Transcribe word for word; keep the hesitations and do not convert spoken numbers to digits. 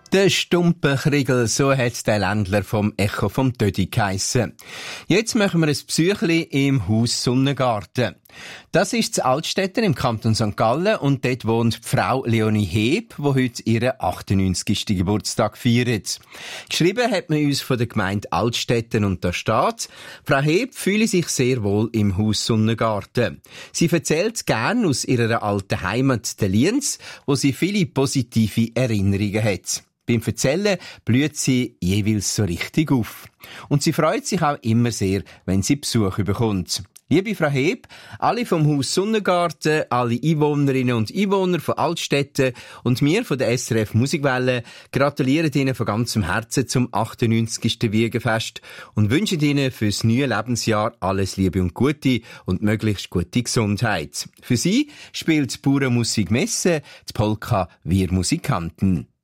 Der Stumpenkriegel, so hat der Ländler vom Echo vom Tödi geheissen. Jetzt machen wir ein Psychli im Haus Sonnengarten. Das ist das Altstädter im Kanton Sankt Gallen und dort wohnt die Frau Leonie Heb, die heute ihren achtundneunzigsten Geburtstag feiert. Geschrieben hat man uns von der Gemeinde Altstätten und da steht, Frau Heb fühle sich sehr wohl im Haus Sonnengarten. Sie erzählt gern aus ihrer alten Heimat, der Lienz, wo sie viele positive Erinnerungen hat. Beim Erzählen blüht sie jeweils so richtig auf. Und sie freut sich auch immer sehr, wenn sie Besuch bekommt. Liebe Frau Heb, alle vom Haus Sonnengarten, alle Einwohnerinnen und Einwohner von Altstätten und wir von der S R F Musikwelle gratulieren Ihnen von ganzem Herzen zum achtundneunzigsten Wiegenfest und wünschen Ihnen fürs neue Lebensjahr alles Liebe und Gute und möglichst gute Gesundheit. Für Sie spielt die Bauernmusik Messe, die Polka Wir Musikanten.